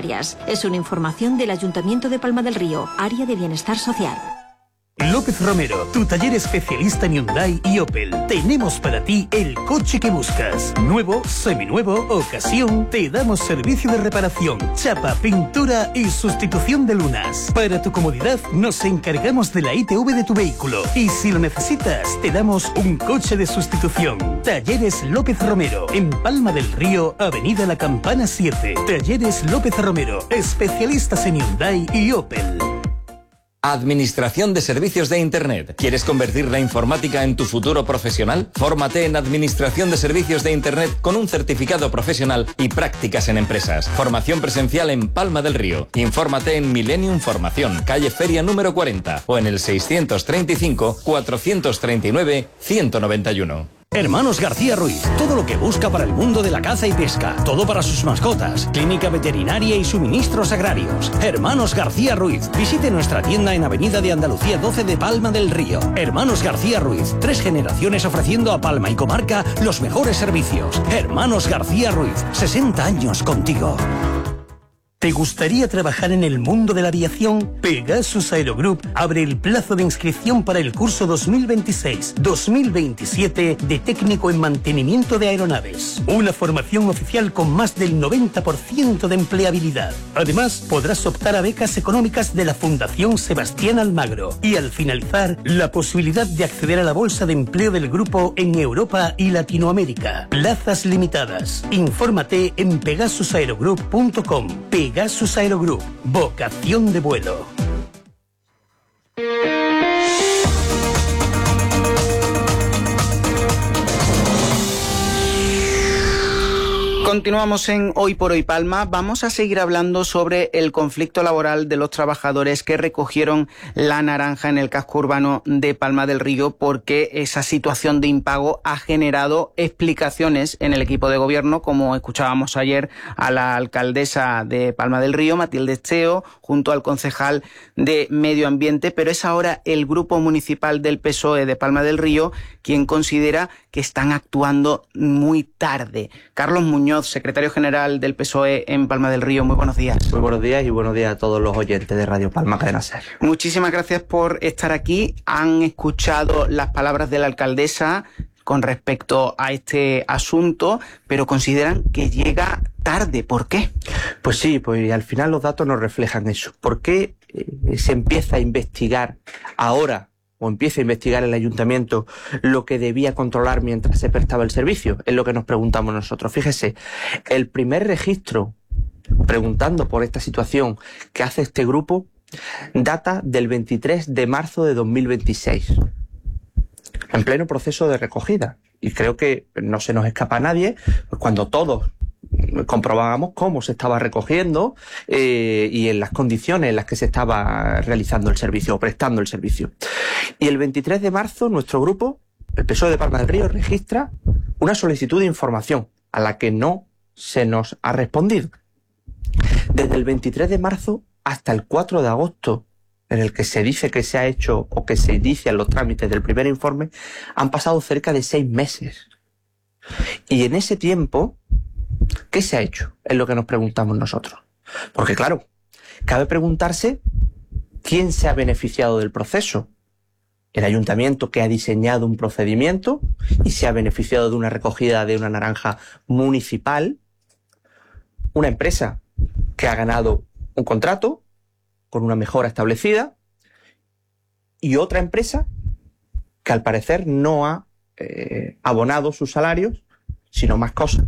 sanitarias. Es una información del Ayuntamiento de Palma del Río, Área de Bienestar Social. López Romero, tu taller especialista en Hyundai y Opel. Tenemos para ti el coche que buscas. Nuevo, seminuevo, ocasión. Te damos servicio de reparación, chapa, pintura y sustitución de lunas. Para tu comodidad, nos encargamos de la ITV de tu vehículo. Y si lo necesitas, te damos un coche de sustitución. Talleres López Romero, en Palma del Río, Avenida La Campana 7. Talleres López Romero, especialistas en Hyundai y Opel. Administración de Servicios de Internet. ¿Quieres convertir la informática en tu futuro profesional? Fórmate en Administración de Servicios de Internet con un certificado profesional y prácticas en empresas. Formación presencial en Palma del Río. Infórmate en Millennium Formación, calle Feria número 40 o en el 635 439 191. Hermanos García Ruiz, todo lo que busca para el mundo de la caza y pesca, todo para sus mascotas, clínica veterinaria y suministros agrarios. Hermanos García Ruiz, visite nuestra tienda en Avenida de Andalucía 12 de Palma del Río. Hermanos García Ruiz, 3 generaciones ofreciendo a Palma y comarca los mejores servicios. Hermanos García Ruiz, 60 años contigo. ¿Te gustaría trabajar en el mundo de la aviación? Pegasus Aerogroup abre el plazo de inscripción para el curso 2026-2027 de técnico en mantenimiento de aeronaves. Una formación oficial con más del 90% de empleabilidad. Además, podrás optar a becas económicas de la Fundación Sebastián Almagro y al finalizar, la posibilidad de acceder a la bolsa de empleo del grupo en Europa y Latinoamérica. Plazas limitadas. Infórmate en pegasusaerogroup.com. Pegasus Aerogroup, vocación de vuelo. Continuamos en Hoy por Hoy Palma. Vamos a seguir hablando sobre el conflicto laboral de los trabajadores que recogieron la naranja en el casco urbano de Palma del Río, porque esa situación de impago ha generado explicaciones en el equipo de gobierno, como escuchábamos ayer a la alcaldesa de Palma del Río, Matilde Esteo, junto al concejal de Medio Ambiente, pero es ahora el grupo municipal del PSOE de Palma del Río quien considera que están actuando muy tarde. Carlos Muñoz, secretario general del PSOE en Palma del Río, muy buenos días. Muy buenos días y buenos días a todos los oyentes de Radio Palma Cadena Ser. Muchísimas gracias por estar aquí. Han escuchado las palabras de la alcaldesa con respecto a este asunto, pero consideran que llega tarde. ¿Por qué? Pues sí, pues al final los datos nos reflejan eso. ¿Por qué se empieza a investigar ahora, o empieza a investigar el ayuntamiento, lo que debía controlar mientras se prestaba el servicio? Es lo que nos preguntamos nosotros. Fíjese, el primer registro preguntando por esta situación que hace este grupo data del 23 de marzo de 2026, en pleno proceso de recogida. Y creo que no se nos escapa a nadie, pues cuando todos comprobábamos cómo se estaba recogiendo y en las condiciones en las que se estaba realizando el servicio o prestando el servicio. Y el 23 de marzo nuestro grupo, el PSOE de Palma del Río, registra una solicitud de información a la que no se nos ha respondido. Desde el 23 de marzo hasta el 4 de agosto, en el que se dice que se ha hecho o que se inician los trámites del primer informe, han pasado cerca de 6 meses. Y en ese tiempo, ¿qué se ha hecho? Es lo que nos preguntamos nosotros. Porque claro, cabe preguntarse quién se ha beneficiado del proceso. El ayuntamiento, que ha diseñado un procedimiento y se ha beneficiado de una recogida de una naranja municipal. Una empresa que ha ganado un contrato con una mejora establecida y otra empresa que al parecer no ha abonado sus salarios, sino más cosas,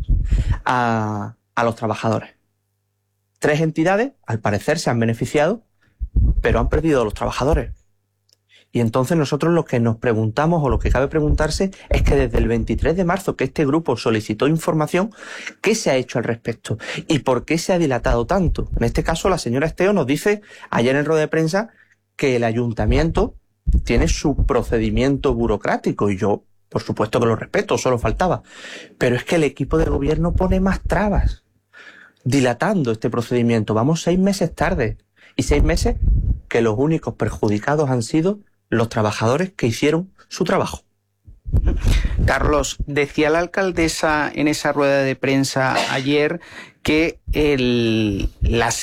a los trabajadores. 3 entidades, al parecer, se han beneficiado, pero han perdido a los trabajadores. Y entonces nosotros lo que nos preguntamos, o lo que cabe preguntarse, es que desde el 23 de marzo que este grupo solicitó información, ¿qué se ha hecho al respecto? ¿Y por qué se ha dilatado tanto? En este caso, la señora Esteo nos dice ayer en rueda de prensa que el ayuntamiento tiene su procedimiento burocrático, y yo, por supuesto que lo respeto, solo faltaba. Pero es que el equipo de gobierno pone más trabas, dilatando este procedimiento. Vamos 6 meses tarde, y 6 meses que los únicos perjudicados han sido los trabajadores que hicieron su trabajo. Carlos, decía la alcaldesa en esa rueda de prensa ayer que la